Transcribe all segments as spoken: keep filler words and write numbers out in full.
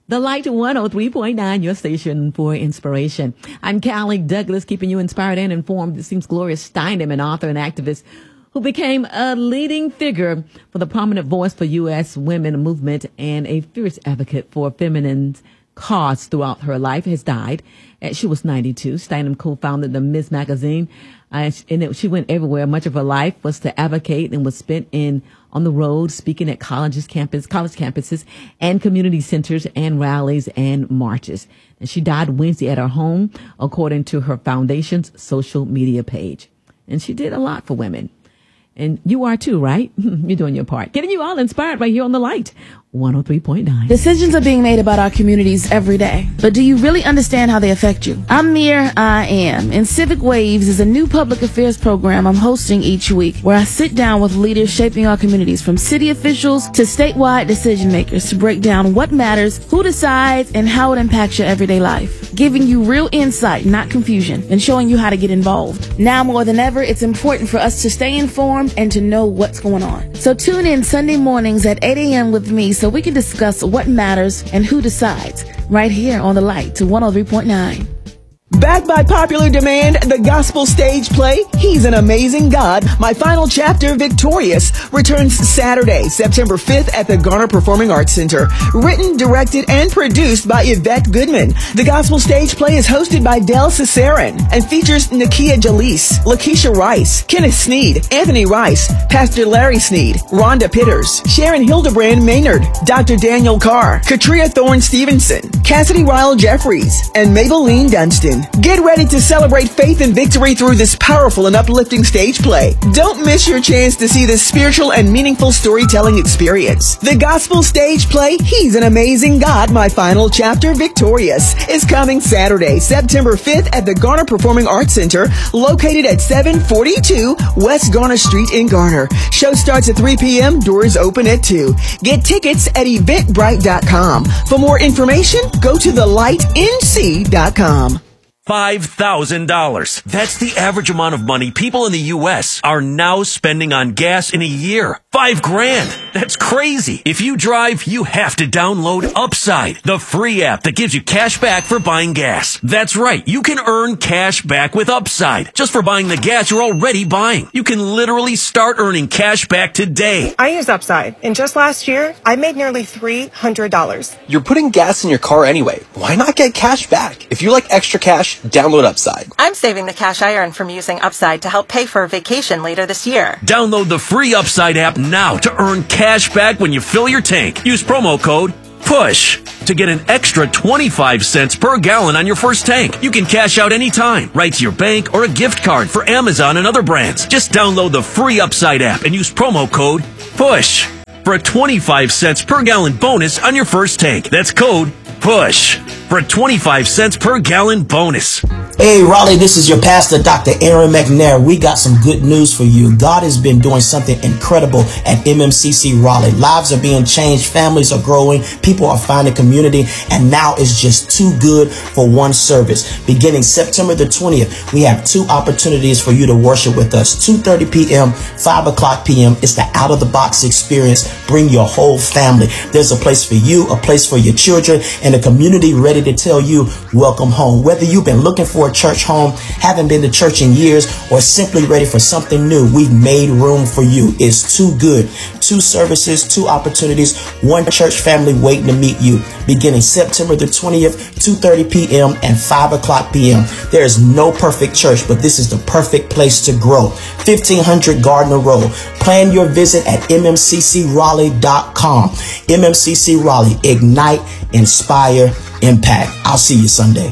The Light one oh three point nine, your station for inspiration. I'm Callie Douglas, keeping you inspired and informed. It seems Gloria Steinem, an author and activist who became a leading figure for the prominent voice for U S women movement and a fierce advocate for feminine cause throughout her life, has died. She was ninety-two. Steinem co-founded the Miz Magazine, uh, and it, she went everywhere. Much of her life was to advocate and was spent in on the road, speaking at colleges, campus, college campuses, and community centers, and rallies and marches. And she died Wednesday at her home, according to her foundation's social media page. And she did a lot for women. And you are too, right? You're doing your part. Getting you all inspired right here on The Light one oh three point nine. Decisions are being made about our communities every day. But do you really understand how they affect you? I'm Mir I Am, and Civic Waves is a new public affairs program I'm hosting each week where I sit down with leaders shaping our communities, from city officials to statewide decision makers, to break down what matters, who decides, and how it impacts your everyday life. Giving you real insight, not confusion, and showing you how to get involved. Now more than ever, it's important for us to stay informed and to know what's going on. So tune in Sunday mornings at eight a.m. with me so we can discuss what matters and who decides, right here on The Light to one oh three point nine. Backed by popular demand, the gospel stage play, He's an Amazing God, My Final Chapter, Victorious, returns Saturday, September fifth at the Garner Performing Arts Center. Written, directed, and produced by Yvette Goodman. The gospel stage play is hosted by Del Cicerin and features Nakia Jalise, Lakeisha Rice, Kenneth Sneed, Anthony Rice, Pastor Larry Sneed, Rhonda Pitters, Sharon Hildebrand Maynard, Doctor Daniel Carr, Katria Thorne Stevenson, Cassidy Ryle Jeffries, and Maybelline Dunstan. Get ready to celebrate faith and victory through this powerful and uplifting stage play. Don't miss your chance to see this spiritual and meaningful storytelling experience. The gospel stage play, He's an Amazing God, My Final Chapter, Victorious, is coming Saturday, September fifth at the Garner Performing Arts Center, located at seven forty-two West Garner Street in Garner. Show starts at three p.m., doors open at two. Get tickets at eventbrite dot com. For more information, go to the light n c dot com. five thousand dollars. That's the average amount of money people in the U S are now spending on gas in a year. Five grand. That's crazy. If you drive, you have to download Upside, the free app that gives you cash back for buying gas. That's right. You can earn cash back with Upside just for buying the gas you're already buying. You can literally start earning cash back today. I use Upside, and just last year, I made nearly three hundred dollars. You're putting gas in your car anyway. Why not get cash back? If you like extra cash, download Upside. I'm saving the cash I earn from using Upside to help pay for a vacation later this year. Download the free Upside app now to earn cash back when you fill your tank. Use promo code PUSH to get an extra twenty-five cents per gallon on your first tank. You can cash out anytime, right to your bank or a gift card for Amazon and other brands. Just download the free Upside app and use promo code PUSH for a twenty-five cents per gallon bonus on your first tank. That's code PUSH for a twenty-five cents per gallon bonus. Hey, Raleigh, this is your pastor, Doctor Aaron McNair. We got some good news for you. God has been doing something incredible at M M C C Raleigh. Lives are being changed. Families are growing. People are finding community. And now it's just too good for one service. Beginning September the twentieth, we have two opportunities for you to worship with us. two thirty p.m., five o'clock p.m. It's the out-of-the-box experience. Bring your whole family. There's a place for you, a place for your children, and a community ready to tell you, welcome home. Whether you've been looking for a church home, haven't been to church in years, or simply ready for something new, we've made room for you. It's too good. Two services, two opportunities, one church family waiting to meet you. Beginning September the twentieth, two thirty p.m. and five o'clock p.m. There is no perfect church, but this is the perfect place to grow. fifteen hundred Gardner Road. Plan your visit at m m c c raleigh dot com. M M C C Raleigh. Ignite, inspire, impact. I'll see you Sunday.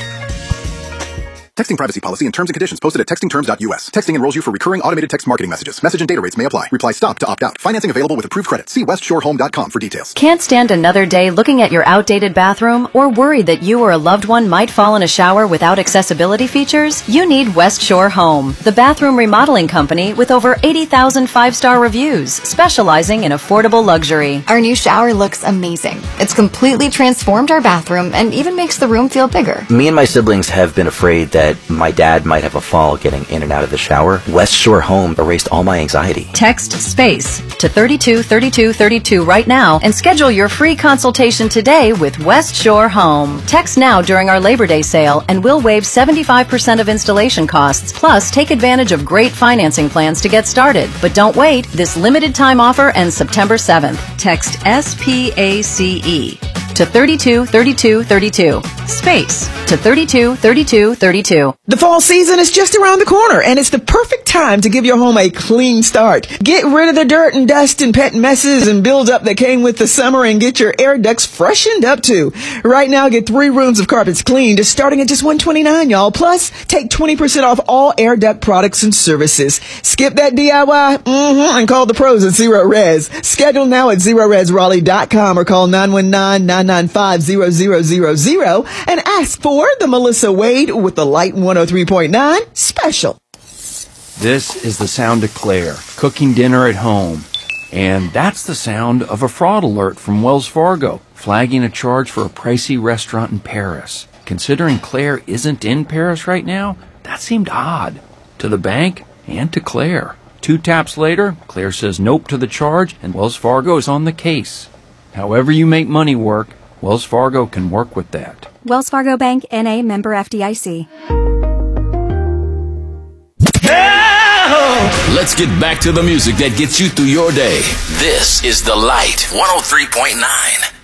Texting privacy policy and terms and conditions posted at texting terms dot u s. Texting enrolls you for recurring automated text marketing messages. Message and data rates may apply. Reply stop to opt out. Financing available with approved credit. See west shore home dot com for details. Can't stand another day looking at your outdated bathroom or worried that you or a loved one might fall in a shower without accessibility features? You need West Shore Home, the bathroom remodeling company with over eighty thousand five-star reviews, specializing in affordable luxury. Our new shower looks amazing. It's completely transformed our bathroom and even makes the room feel bigger. Me and my siblings have been afraid that that my dad might have a fall getting in and out of the shower, West Shore Home erased all my anxiety. Text SPACE to thirty-two thirty-two thirty-two right now and schedule your free consultation today with West Shore Home. Text now during our Labor Day sale and we'll waive seventy-five percent of installation costs, plus take advantage of great financing plans to get started. But don't wait, this limited time offer ends September seventh. Text SPACE to thirty-two thirty-two thirty-two. Space to thirty-two thirty-two thirty-two. The fall season is just around the corner, and it's the perfect time to give your home a clean start. Get rid of the dirt and dust and pet messes and buildup that came with the summer and get your air ducts freshened up too. Right now, get three rooms of carpets cleaned, just starting at just one hundred twenty-nine dollars, y'all. Plus, take twenty percent off all air duct products and services. Skip that D I Y mm-hmm, and call the pros at Zero Res. Schedule now at zero res raleigh dot com or call nine one nine, nine nine five, zero zero zero zero and ask for the Melissa Wade with the Light one oh three point nine special. This is the sound of Claire, cooking dinner at home. And that's the sound of a fraud alert from Wells Fargo, flagging a charge for a pricey restaurant in Paris. Considering Claire isn't in Paris right now, that seemed odd. To the bank and to Claire. Two taps later, Claire says nope to the charge, and Wells Fargo is on the case. However you make money work, Wells Fargo can work with that. Wells Fargo Bank, N A, member F D I C. Let's get back to the music that gets you through your day. This is The Light one oh three point nine.